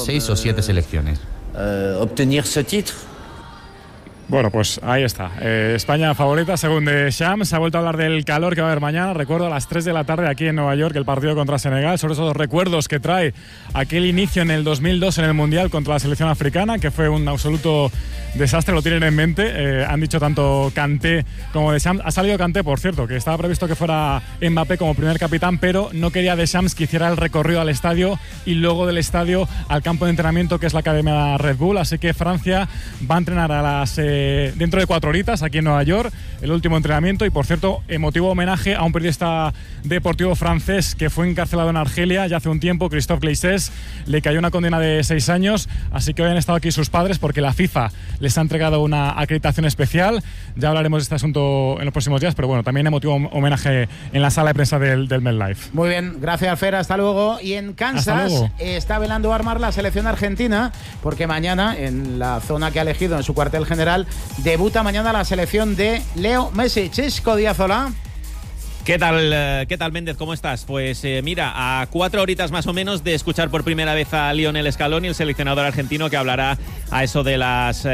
6 o 7 selecciones. Obtener ce titre. Bueno, pues ahí está. España favorita, según Deschamps. Se ha vuelto a hablar del calor que va a haber mañana. Recuerdo a las 3 de la tarde aquí en Nueva York el partido contra Senegal. Sobre esos recuerdos que trae aquel inicio en el 2002 en el Mundial contra la selección africana, que fue un absoluto desastre, lo tienen en mente. Han dicho tanto Kanté como Deschamps. Ha salido Kanté, por cierto, que estaba previsto que fuera Mbappé como primer capitán, pero no quería Deschamps que hiciera el recorrido al estadio y luego del estadio al campo de entrenamiento, que es la Academia Red Bull. Así que Francia va a entrenar a las dentro de 4 horitas aquí en Nueva York, el último entrenamiento. Y por cierto, emotivo homenaje a un periodista deportivo francés que fue encarcelado en Argelia ya hace un tiempo, Christophe Gleissés. Le cayó una condena de 6 años, así que hoy han estado aquí sus padres porque la FIFA les ha entregado una acreditación especial. Ya hablaremos de este asunto en los próximos días, pero bueno, también emotivo homenaje en la sala de prensa del MetLife. Muy bien, gracias Fer, hasta luego. Y en Kansas está velando armar la selección argentina, porque mañana, en la zona que ha elegido en su cuartel general, debuta mañana la selección de Leo Messi. Chisco Díaz, hola. ¿Qué tal, Méndez? ¿Cómo estás? Pues mira, a 4 horitas más o menos de escuchar por primera vez a Lionel Scaloni, el seleccionador argentino, que hablará a eso de las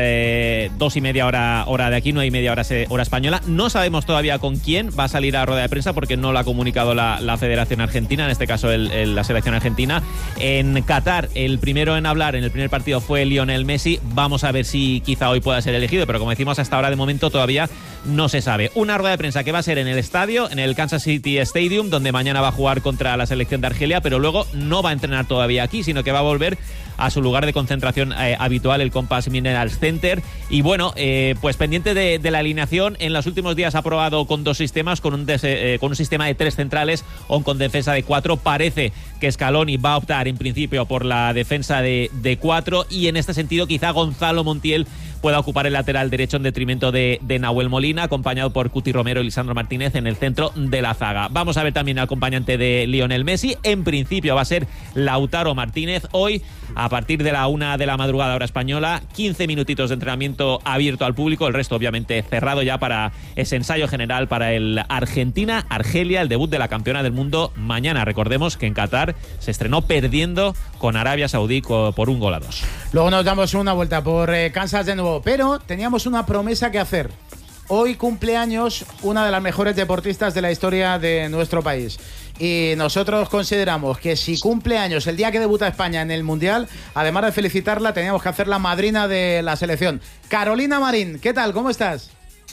2:30 hora de aquí, 9:30 hora española. No sabemos todavía con quién va a salir a rueda de prensa porque no lo ha comunicado la Federación Argentina, en este caso la selección argentina. En Qatar, el primero en hablar en el primer partido fue Lionel Messi. Vamos a ver si quizá hoy pueda ser elegido, pero como decimos, hasta ahora de momento todavía no se sabe. Una rueda de prensa que va a ser en el estadio, en el Kansas City Stadium, donde mañana va a jugar contra la selección de Argelia, pero luego no va a entrenar todavía aquí, sino que va a volver a su lugar de concentración habitual, el Compass Minerals Center. Y bueno, pues pendiente de la alineación. En los últimos días ha probado con 2 sistemas, con un sistema de 3 centrales o con defensa de 4. Parece que Scaloni va a optar en principio por la defensa de 4, y en este sentido quizá Gonzalo Montiel pueda ocupar el lateral derecho en detrimento de Nahuel Molina, acompañado por Cuti Romero y Lisandro Martínez en el centro de la zaga. Vamos a ver también al acompañante de Lionel Messi. En principio va a ser Lautaro Martínez. Hoy, a partir de la 1 de la madrugada hora española, 15 minutitos de entrenamiento abierto al público, el resto obviamente cerrado ya para ese ensayo general para el Argentina-Argelia, el debut de la campeona del mundo mañana. Recordemos que en Qatar se estrenó perdiendo con Arabia Saudí por 1-2. Luego nos damos una vuelta por Kansas de nuevo, pero teníamos una promesa que hacer. Hoy cumpleaños una de las mejores deportistas de la historia de nuestro país. Y nosotros consideramos que si cumple años el día que debuta España en el Mundial, además de felicitarla, teníamos que hacer la madrina de la selección. Carolina Marín, ¿qué tal? ¿Cómo estás?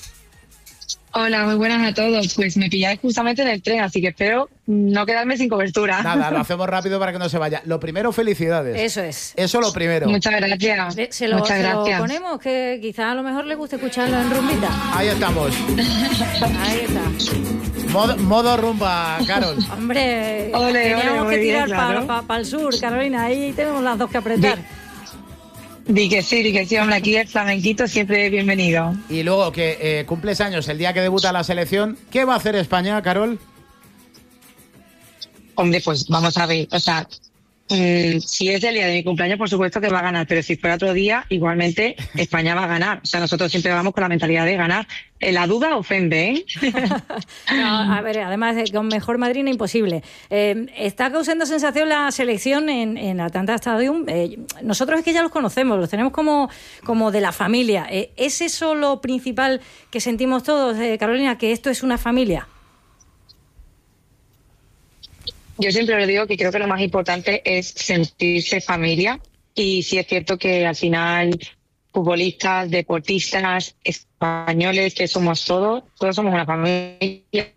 Hola, muy buenas a todos. Pues me pilláis justamente en el tren, así que espero no quedarme sin cobertura. Nada, lo hacemos rápido para que no se vaya. Lo primero, felicidades. Eso es. Eso lo primero. Muchas gracias. Se lo ponemos, que quizás a lo mejor le guste escucharlo en rumbita. Ahí estamos. Ahí está. Modo rumba, Carol. Hombre, teníamos que tirar para el sur, Carolina. Ahí tenemos las dos que apretar. Di que sí, hombre, aquí el flamenquito siempre bienvenido. Y luego que cumples años el día que debuta la selección, ¿qué va a hacer España, Carol? Hombre, pues vamos a ver, o sea, si es el día de mi cumpleaños, por supuesto que va a ganar, pero si fuera otro día, igualmente España va a ganar. O sea, nosotros siempre vamos con la mentalidad de ganar. La duda ofende, ¿eh? No, a ver, además, con mejor madrina imposible. Está causando sensación la selección en Atlanta Stadium. Nosotros es que ya los conocemos, los tenemos como de la familia. ¿Es eso lo principal que sentimos todos, Carolina, que esto es una familia? Yo siempre lo digo que creo que lo más importante es sentirse familia, y sí es cierto que al final futbolistas, deportistas, españoles, que somos todos somos una familia.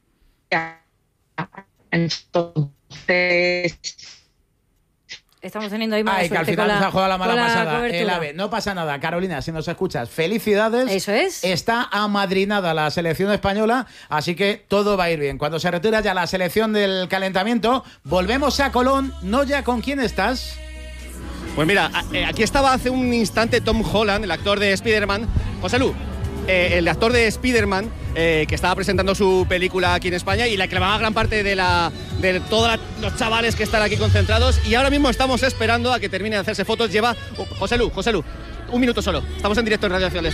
Entonces estamos teniendo ahí mala suerte. Que al final nos ha jugado la mala pasada. El AVE. No pasa nada. Carolina, si nos escuchas, felicidades. Eso es. Está amadrinada la selección española, así que todo va a ir bien. Cuando se retira ya la selección del calentamiento, volvemos a Colón. Noya, ¿con quién estás? Pues mira, aquí estaba hace un instante Tom Holland, el actor de Spider-Man. José Lu, el actor de Spider-Man, que estaba presentando su película aquí en España y la clavaba gran parte de todos los chavales que están aquí concentrados, y ahora mismo estamos esperando a que termine de hacerse fotos. Lleva... José Lu, un minuto solo. Estamos en directo en Radio Nacional de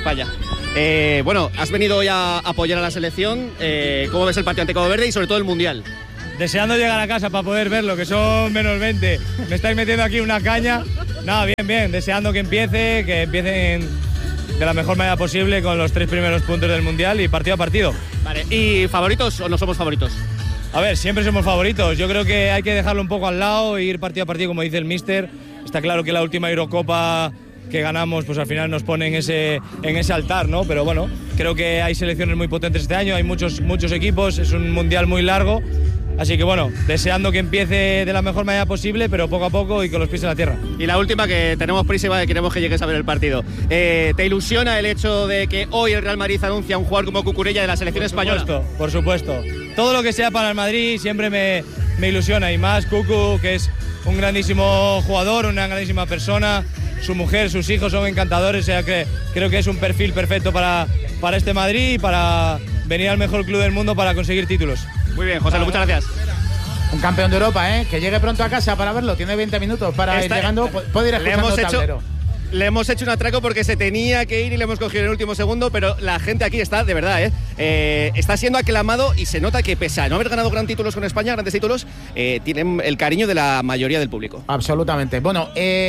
España. Bueno, has venido hoy a apoyar a la selección. ¿Cómo ves el partido ante Cabo Verde y sobre todo el Mundial? deseando llegar a casa para poder verlo, que son menos 20. Me estáis metiendo aquí una caña. Nada, bien, deseando que empiecen de la mejor manera posible con los 3 primeros puntos del Mundial y partido a partido. Vale, ¿y favoritos o no somos favoritos? A ver, siempre somos favoritos. Yo creo que hay que dejarlo un poco al lado e ir partido a partido, como dice el míster. Está claro que la última Eurocopa que ganamos, pues al final nos pone en ese altar, ¿no? Pero bueno, creo que hay selecciones muy potentes este año, hay muchos equipos, es un mundial muy largo, así que bueno, deseando que empiece de la mejor manera posible, pero poco a poco y con los pies en la tierra. Y la última, que tenemos prisa y queremos que llegues a ver el partido. ¿Te ilusiona el hecho de que hoy el Real Madrid anuncia a un jugador como Cucurella de la selección española? Por supuesto. Todo lo que sea para el Madrid siempre me ilusiona, y más Cucu, que es un grandísimo jugador, una grandísima persona. Su mujer, sus hijos son encantadores, o sea que creo que es un perfil perfecto para este Madrid y para venir al mejor club del mundo para conseguir títulos. Muy bien, José, muchas gracias. Un campeón de Europa, que llegue pronto a casa para verlo. Tiene 20 minutos para ir llegando. Puede ir escuchando el tablero. Le hemos hecho un atraco porque se tenía que ir y le hemos cogido en el último segundo, pero la gente aquí está, de verdad, está siendo aclamado y se nota que pese a no haber ganado grandes títulos con España, tienen el cariño de la mayoría del público. Absolutamente. Bueno,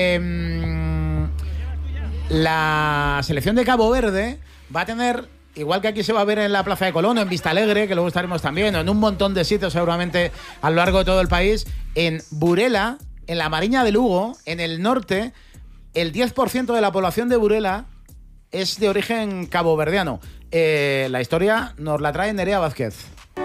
la selección de Cabo Verde va a tener, igual que aquí se va a ver en la Plaza de Colón, o en Vista Alegre, que luego estaremos también, o en un montón de sitios seguramente a lo largo de todo el país, en Burela, en la Mariña de Lugo, en el norte. El 10% de la población de Burela es de origen caboverdiano. La historia nos la trae Nerea Vázquez.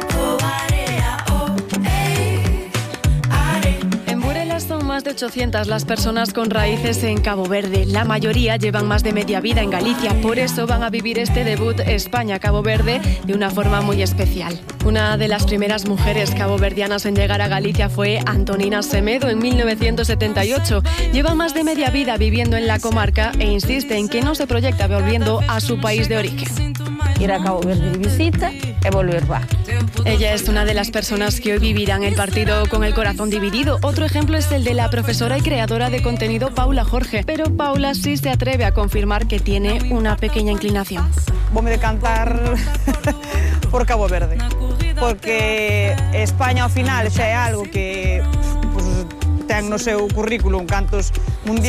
Son más de 800 las personas con raíces en Cabo Verde. La mayoría llevan más de media vida en Galicia. Por eso van a vivir este debut España-Cabo Verde de una forma muy especial. Una de las primeras mujeres caboverdianas en llegar a Galicia fue Antonina Semedo en 1978. Lleva más de media vida viviendo en la comarca e insiste en que no se proyecta volviendo a su país de origen. Ir a Cabo Verde de visita y volver va. Ella es una de las personas que hoy vivirán el partido con el corazón dividido. Otro ejemplo es el de la profesora y creadora de contenido Paula Jorge. Pero Paula sí se atreve a confirmar que tiene una pequeña inclinación. Voy a decantar por Cabo Verde, porque España ao final xa é algo que ten no seu currículum cantos mundiais.